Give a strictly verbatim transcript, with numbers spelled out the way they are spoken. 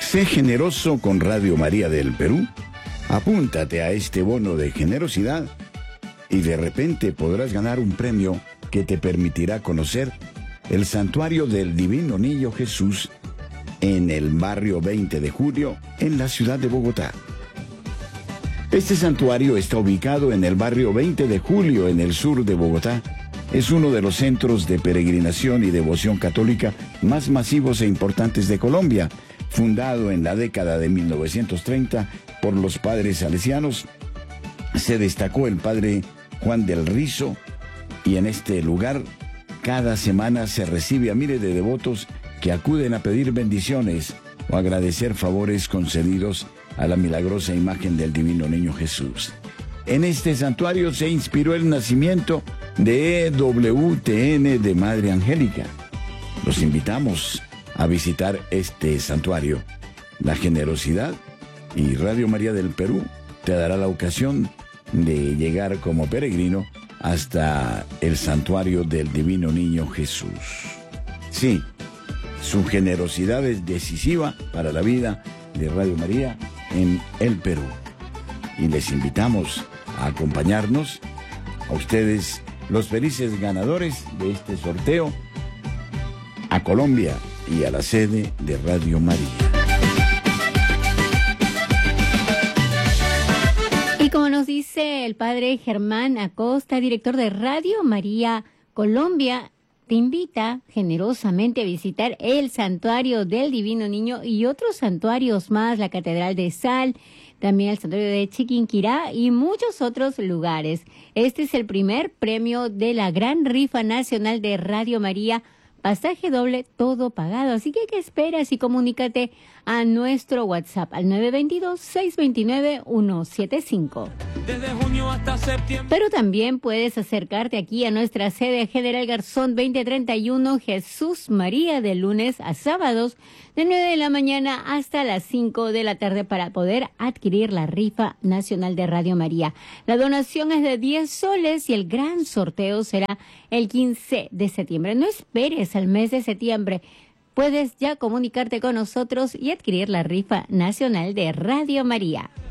Sé generoso con Radio María del Perú. Apúntate a este bono de generosidad y de repente podrás ganar un premio que te permitirá conocer el santuario del Divino Niño Jesús en el barrio veinte de julio, en la ciudad de Bogotá. Este santuario está ubicado en el barrio veinte de julio, en el sur de Bogotá. Es uno de los centros de peregrinación y devoción católica más masivos e importantes de Colombia, fundado en la década de mil novecientos treinta por los padres salesianos. Se destacó el padre Juan del Rizo, y en este lugar cada semana se recibe a miles de devotos que acuden a pedir bendiciones o agradecer favores concedidos a la milagrosa imagen del Divino Niño Jesús. En este santuario se inspiró el nacimiento de E W T N de Madre Angélica. Los invitamos a visitar este santuario. La generosidad y Radio María del Perú te dará la ocasión de llegar como peregrino hasta el santuario del Divino Niño Jesús. Sí, su generosidad es decisiva para la vida de Radio María en el Perú. Y les invitamos a acompañarnos, a ustedes, los felices ganadores de este sorteo, a Colombia y a la sede de Radio María. Y como nos dice el padre Germán Acosta, director de Radio María Colombia, te invita generosamente a visitar el Santuario del Divino Niño y otros santuarios más, la Catedral de Sal, también el Santuario de Chiquinquirá y muchos otros lugares. Este es el primer premio de la Gran Rifa Nacional de Radio María, pasaje doble, todo pagado. Así que, ¿qué esperas? Y comunícate a nuestro WhatsApp al nueve dos dos, seis dos nueve, uno siete cinco. Desde junio hasta septiembre. Pero también puedes acercarte aquí a nuestra sede General Garzón veinte treinta y uno, Jesús María, de lunes a sábados, de nueve de la mañana hasta las cinco de la tarde, para poder adquirir la rifa nacional de Radio María. La donación es de diez soles y el gran sorteo será el quince de septiembre. No esperes al mes de septiembre. Puedes ya comunicarte con nosotros y adquirir la rifa nacional de Radio María.